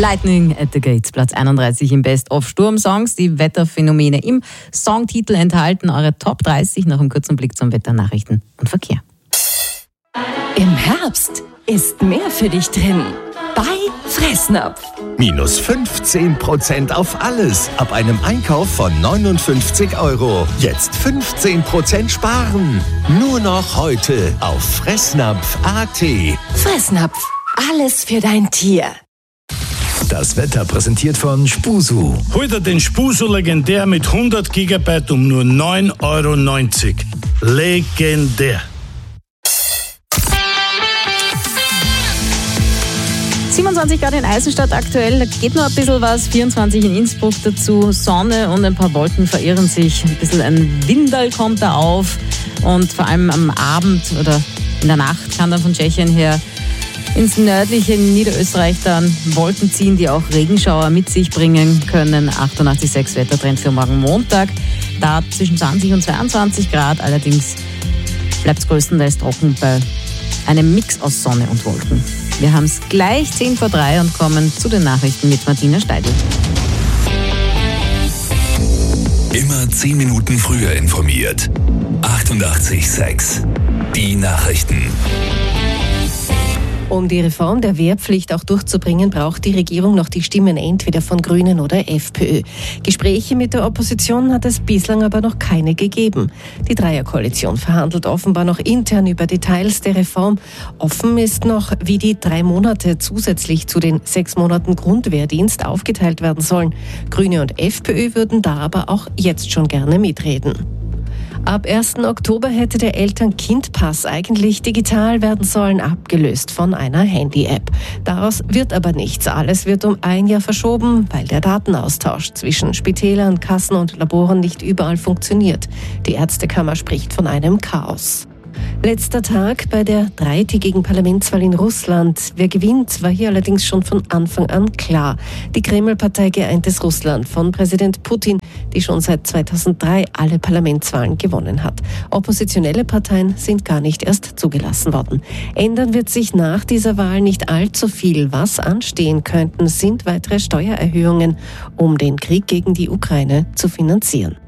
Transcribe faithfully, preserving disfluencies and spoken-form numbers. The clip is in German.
Lightning at the Gates, Platz einunddreißig im Best-of-Sturm-Songs. Die Wetterphänomene im Songtitel enthalten eure Top dreißig nach einem kurzen Blick zum Wetter, Nachrichten und Verkehr. Im Herbst ist mehr für dich drin. Bei Fressnapf. Minus fünfzehn Prozent auf alles ab einem Einkauf von neunundfünfzig Euro. Jetzt fünfzehn Prozent sparen. Nur noch heute auf fressnapf punkt a t. Fressnapf. Alles für dein Tier. Das Wetter präsentiert von Spusu. Hol dir den Spusu legendär mit hundert Gigabyte um nur neun Euro neunzig. Legendär. siebenundzwanzig Grad in Eisenstadt aktuell, da geht noch ein bisschen was, vierundzwanzig in Innsbruck dazu, Sonne und ein paar Wolken verirren sich, ein bisschen ein Winderl kommt da auf und vor allem am Abend oder in der Nacht kann dann von Tschechien her ins nördliche Niederösterreich dann Wolken ziehen, die auch Regenschauer mit sich bringen können. achtundachtzig Komma sechs Wettertrend für morgen Montag, da zwischen zwanzig und zweiundzwanzig Grad, allerdings bleibt es größtenteils trocken bei einem Mix aus Sonne und Wolken. Wir haben es gleich zehn vor drei und kommen zu den Nachrichten mit Martina Steidl. Immer zehn Minuten früher informiert. achtundachtzig Komma sechs. Die Nachrichten. Um die Reform der Wehrpflicht auch durchzubringen, braucht die Regierung noch die Stimmen entweder von Grünen oder FPÖ. Gespräche mit der Opposition hat es bislang aber noch keine gegeben. Die Dreierkoalition verhandelt offenbar noch intern über Details der Reform. Offen ist noch, wie die drei Monate zusätzlich zu den sechs Monaten Grundwehrdienst aufgeteilt werden sollen. Grüne und FPÖ würden da aber auch jetzt schon gerne mitreden. Ab ersten Oktober hätte der Eltern-Kind-Pass eigentlich digital werden sollen, abgelöst von einer Handy-App. Daraus wird aber nichts. Alles wird um ein Jahr verschoben, weil der Datenaustausch zwischen Spitälern, Kassen und Laboren nicht überall funktioniert. Die Ärztekammer spricht von einem Chaos. Letzter Tag bei der dreitägigen Parlamentswahl in Russland. Wer gewinnt, war hier allerdings schon von Anfang an klar. Die Kreml-Partei Geeintes Russland von Präsident Putin, die schon seit zweitausenddrei alle Parlamentswahlen gewonnen hat. Oppositionelle Parteien sind gar nicht erst zugelassen worden. Ändern wird sich nach dieser Wahl nicht allzu viel. Was anstehen könnten, sind weitere Steuererhöhungen, um den Krieg gegen die Ukraine zu finanzieren.